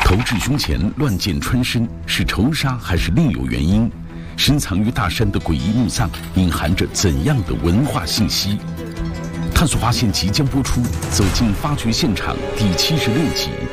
投掷胸前乱箭穿身，是仇杀还是另有原因？深藏于大山的诡异墓葬隐含着怎样的文化信息？探索发现即将播出《走进发掘现场》第76集。